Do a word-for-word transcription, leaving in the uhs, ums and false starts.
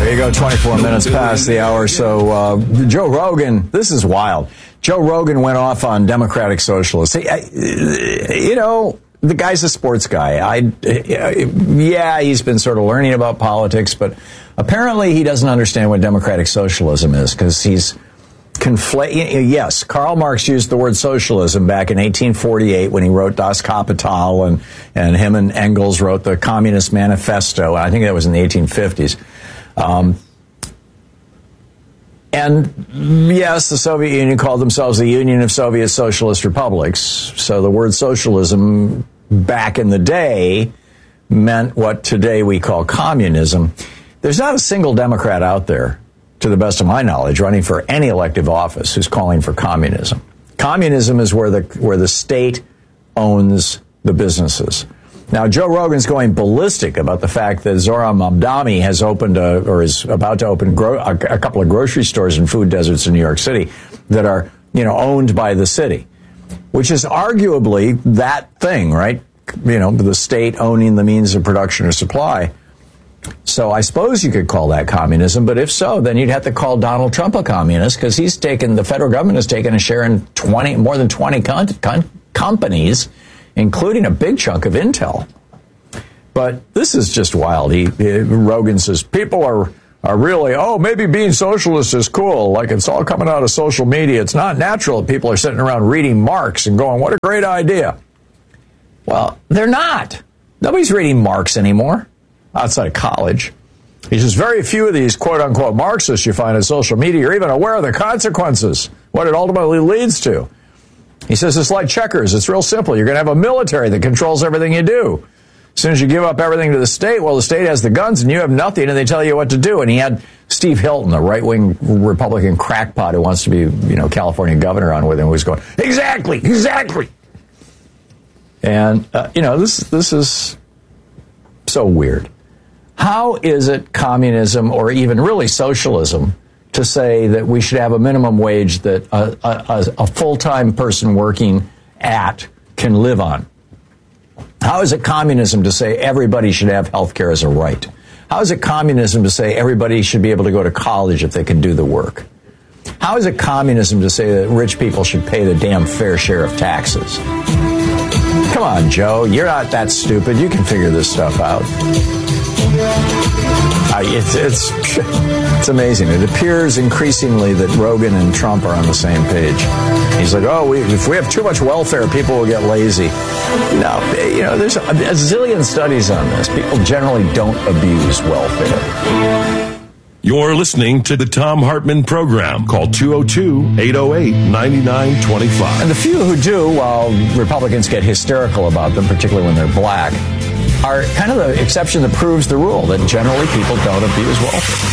There you go, twenty-four minutes past the hour. So uh, Joe Rogan, this is wild. Joe Rogan went off on democratic socialists. He, I, you know, the guy's a sports guy. I, yeah, he's been sort of learning about politics, but apparently he doesn't understand what democratic socialism is because he's conflating. Yes, Karl Marx used the word socialism back in eighteen forty-eight when he wrote Das Kapital, and, and him and Engels wrote the Communist Manifesto. I think that was in the eighteen fifties. Um, and yes, the Soviet Union called themselves the Union of Soviet Socialist Republics. So the word socialism back in the day meant what today we call communism. There's not a single Democrat out there, to the best of my knowledge, running for any elective office who's calling for communism. Communism is where the where the state owns the businesses. Now, Joe Rogan's going ballistic about the fact that Zohran Mamdani has opened a, or is about to open gro- a, a couple of grocery stores and food deserts in New York City that are, you know, owned by the city, which is arguably that thing, right? You know, the state owning the means of production or supply. So I suppose you could call that communism, but if so, then you'd have to call Donald Trump a communist because he's taken, the federal government has taken a share in twenty, more than twenty con- con- companies, including a big chunk of Intel. But this is just wild. He, he, Rogan says people are, are really, oh, maybe being socialist is cool. Like it's all coming out of social media. It's not natural that people are sitting around reading Marx and going, what a great idea. Well, they're not. Nobody's reading Marx anymore outside of college. He says very few of these quote-unquote Marxists you find on social media are even aware of the consequences, what it ultimately leads to. He says it's like checkers. It's real simple. You're going to have a military that controls everything you do. As soon as you give up everything to the state, well, the state has the guns and you have nothing, and they tell you what to do. And he had Steve Hilton, the right-wing Republican crackpot who wants to be, you know, California governor on with him, who was going, exactly, exactly. And, uh, you know, this this is so weird. How is it communism or even really socialism to say that we should have a minimum wage that a, a, a full-time person working at can live on? How is it communism to say everybody should have health care as a right? How is it communism to say everybody should be able to go to college if they can do the work? How is it communism to say that rich people should pay the damn fair share of taxes? Come on, Joe, you're not that stupid. You can figure this stuff out. Uh, it's, it's, it's amazing. It appears increasingly that Rogan and Trump are on the same page. He's like, oh, we, if we have too much welfare, people will get lazy. No, you know, there's a, a zillion studies on this. People generally don't abuse welfare. You're listening to the Thom Hartmann Program. Call two oh two, eight oh eight, nine nine two five. And the few who do, while Republicans get hysterical about them, particularly when they're black, are kind of the exception that proves the rule that generally people don't abuse welfare.